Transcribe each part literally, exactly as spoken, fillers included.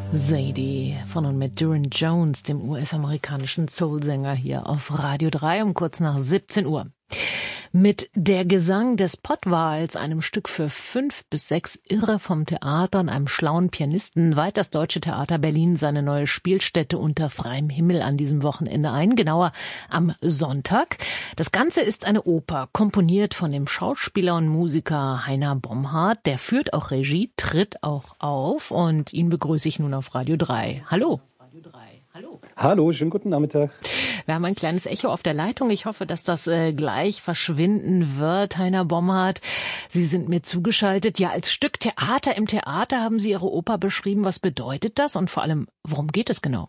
Zadie von und mit Duran Jones, dem U S-amerikanischen Soulsänger, hier auf Radio drei um kurz nach siebzehn Uhr. Mit Der Gesang des Pottwals, einem Stück für fünf bis sechs Irre vom Theater und einem schlauen Pianisten, weiht das Deutsche Theater Berlin seine neue Spielstätte unter freiem Himmel an diesem Wochenende ein, genauer am Sonntag. Das Ganze ist eine Oper, komponiert von dem Schauspieler und Musiker Heiner Bomhardt. Der führt auch Regie, tritt auch auf, und ihn begrüße ich nun auf Radio drei. Hallo. Hallo. Hallo, schönen guten Nachmittag. Wir haben ein kleines Echo auf der Leitung. Ich hoffe, dass das äh, gleich verschwinden wird. Heiner Bomhardt, Sie sind mir zugeschaltet. Ja, als Stück Theater im Theater haben Sie Ihre Oper beschrieben. Was bedeutet das und vor allem, worum geht es genau?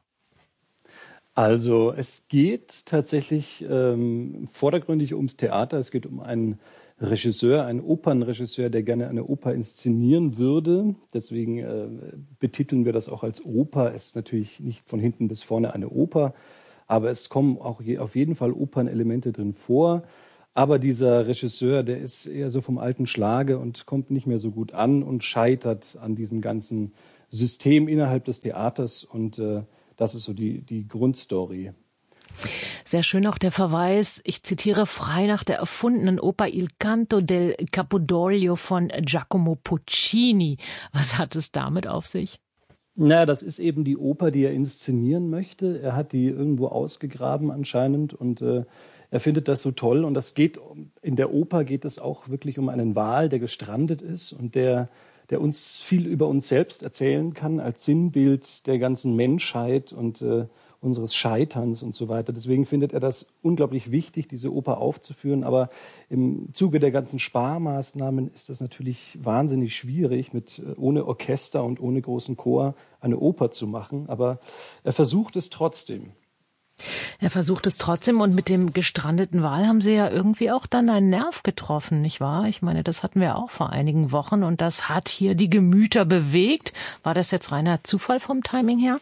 Also es geht tatsächlich ähm, vordergründig ums Theater. Es geht um einen Regisseur, einen Opernregisseur, der gerne eine Oper inszenieren würde. Deswegen äh, betiteln wir das auch als Oper. Es ist natürlich nicht von hinten bis vorne eine Oper, aber es kommen auch je, auf jeden Fall Opernelemente drin vor. Aber dieser Regisseur, der ist eher so vom alten Schlage und kommt nicht mehr so gut an und scheitert an diesem ganzen System innerhalb des Theaters. Und äh, das ist so die, die Grundstory. Sehr schön auch der Verweis, ich zitiere frei nach der erfundenen Oper Il Canto del Campidoglio von Giacomo Puccini. Was hat es damit auf sich? Na, das ist eben die Oper, die er inszenieren möchte. Er hat die irgendwo ausgegraben anscheinend und äh, er findet das so toll. Und das geht, in der Oper geht es auch wirklich um einen Wal, der gestrandet ist und der, der uns viel über uns selbst erzählen kann als Sinnbild der ganzen Menschheit und äh, unseres Scheiterns und so weiter. Deswegen findet er das unglaublich wichtig, diese Oper aufzuführen. Aber im Zuge der ganzen Sparmaßnahmen ist das natürlich wahnsinnig schwierig, mit ohne Orchester und ohne großen Chor eine Oper zu machen. Aber er versucht es trotzdem. Er versucht es trotzdem, und mit dem gestrandeten Wal haben Sie ja irgendwie auch dann einen Nerv getroffen, nicht wahr? Ich meine, das hatten wir auch vor einigen Wochen und das hat hier die Gemüter bewegt. War das jetzt reiner Zufall vom Timing her?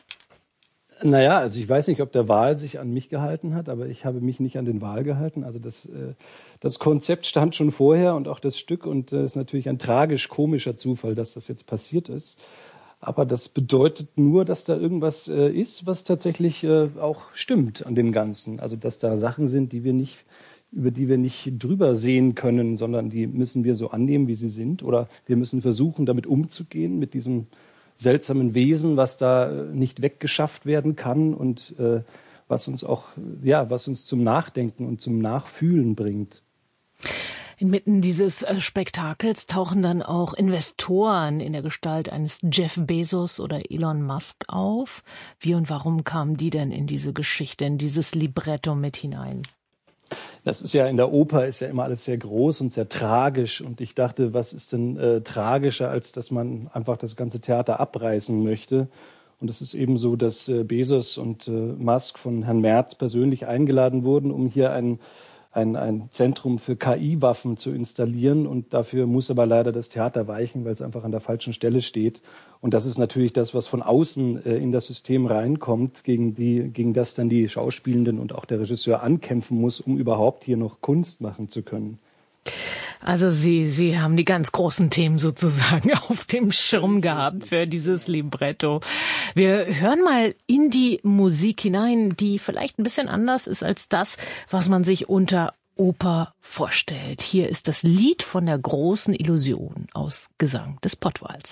Naja, also ich weiß nicht, ob der Wal sich an mich gehalten hat, aber ich habe mich nicht an den Wal gehalten. Also das, äh, das Konzept stand schon vorher und auch das Stück, und es äh, ist natürlich ein tragisch-komischer Zufall, dass das jetzt passiert ist. Aber das bedeutet nur, dass da irgendwas äh, ist, was tatsächlich äh, auch stimmt an dem Ganzen. Also dass da Sachen sind, die wir nicht, über die wir nicht drüber sehen können, sondern die müssen wir so annehmen, wie sie sind. Oder wir müssen versuchen, damit umzugehen, mit diesem seltsamen Wesen, was da nicht weggeschafft werden kann und äh, was uns auch, ja, was uns zum Nachdenken und zum Nachfühlen bringt. Inmitten dieses Spektakels tauchen dann auch Investoren in der Gestalt eines Jeff Bezos oder Elon Musk auf. Wie und warum kamen die denn in diese Geschichte, in dieses Libretto mit hinein? Das ist ja in der Oper ist ja immer alles sehr groß und sehr tragisch. Und ich dachte, was ist denn äh, tragischer, als dass man einfach das ganze Theater abreißen möchte? Und es ist eben so, dass äh, Bezos und äh, Musk von Herrn Merz persönlich eingeladen wurden, um hier ein, ein, ein Zentrum für K I-Waffen zu installieren. Und dafür muss aber leider das Theater weichen, weil es einfach an der falschen Stelle steht. Und das ist natürlich das, was von außen äh, in das System reinkommt, gegen die, gegen das dann die Schauspielenden und auch der Regisseur ankämpfen muss, um überhaupt hier noch Kunst machen zu können. Also Sie, Sie haben die ganz großen Themen sozusagen auf dem Schirm gehabt für dieses Libretto. Wir hören mal in die Musik hinein, die vielleicht ein bisschen anders ist als das, was man sich unter Oper vorstellt. Hier ist das Lied von der großen Illusion aus Gesang des Pottwals.